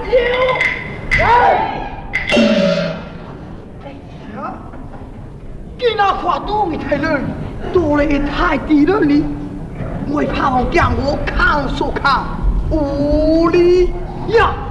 今那看多你太冷，多了也太低了你。我怕我将我扛所扛，无力呀！